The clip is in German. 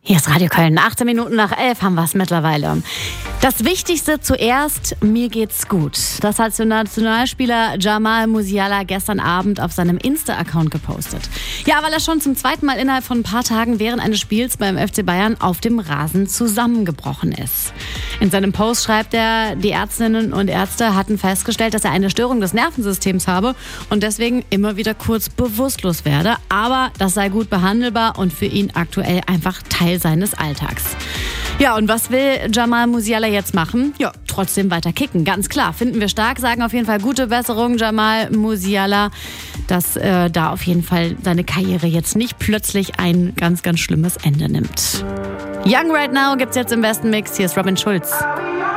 Hier ist Radio Köln. 18 Minuten nach 11 haben wir es mittlerweile. Das Wichtigste zuerst, mir geht's gut. Das hat der Nationalspieler Jamal Musiala gestern Abend auf seinem Insta-Account gepostet. Ja, weil er schon zum zweiten Mal innerhalb von ein paar Tagen während eines Spiels beim FC Bayern auf dem Rasen zusammengebrochen ist. In seinem Post schreibt er, die Ärztinnen und Ärzte hatten festgestellt, dass er eine Störung des Nervensystems habe und deswegen immer wieder kurz bewusstlos werde. Aber das sei gut behandelbar und für ihn aktuell einfach Teil seines Alltags. Ja, und was will Jamal Musiala jetzt machen? Ja, trotzdem weiter kicken, ganz klar. Finden wir stark, sagen auf jeden Fall gute Besserung, Jamal Musiala, dass da auf jeden Fall seine Karriere jetzt nicht plötzlich ein ganz, ganz schlimmes Ende nimmt. Young Right Now gibt's jetzt im besten Mix. Hier ist Robin Schulz.